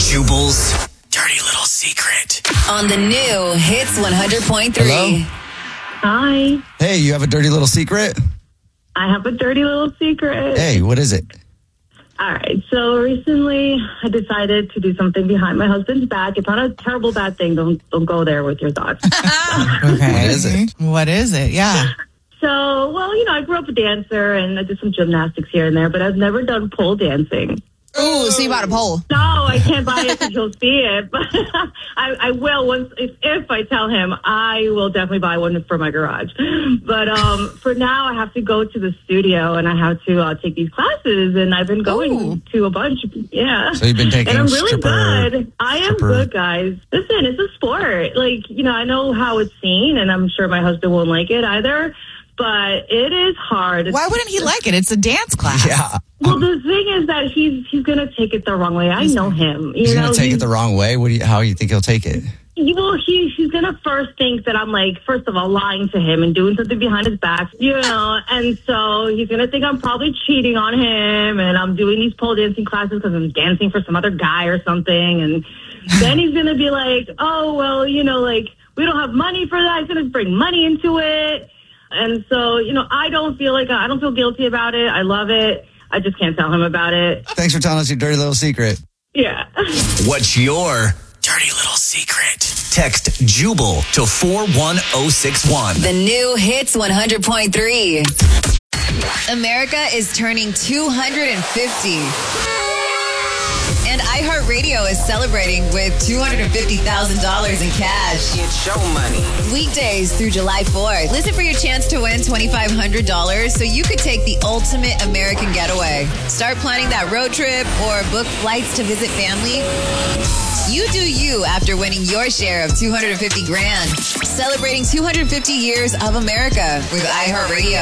Jubal's dirty little secret. On the new Hits 100.3. Hello? Hi. Hey, you have a dirty little secret? I have a dirty little secret. Hey, what is it? All right. So recently I decided to do something behind my husband's back. It's not a terrible bad thing. Don't go there with your thoughts. Okay. What is it? What is it? Yeah. So, well, I grew up a dancer and I did some gymnastics here and there, but I've never done pole dancing. Ooh, so you bought a pole. No, I can't buy it because he'll see it. But I will once if I tell him. I will definitely buy one for my garage. But for now, I have to go to the studio and I have to take these classes. And I've been going to a bunch. Yeah. So you've been taking and I'm really stripper- good. I am good, guys. Listen, it's a sport. I know how it's seen, and I'm sure my husband won't like it either. But it is hard. Why wouldn't he like it? It's a dance class. Yeah. Well, the thing is that he's going to take it the wrong way. I know him. He's going to take it the wrong way? How do you think he'll take it? Well, he's going to first think that I'm first of all, lying to him and doing something behind his back, and so he's going to think I'm probably cheating on him and I'm doing these pole dancing classes because I'm dancing for some other guy or something. And then he's going to be like, oh, well, we don't have money for that. He's going to bring money into it. And so, I don't feel guilty about it. I love it. I just can't tell him about it. Thanks for telling us your dirty little secret. Yeah. What's your dirty little secret? Text Jubal to 41061. The new Hits 100.3. America is turning 250. And iHeartRadio is celebrating with $250,000 in cash. It's show money. Weekdays through July 4th. Listen for your chance to win $2,500 so you could take the ultimate American getaway. Start planning that road trip or book flights to visit family. You do you after winning your share of $250,000. Celebrating 250 years of America with iHeartRadio.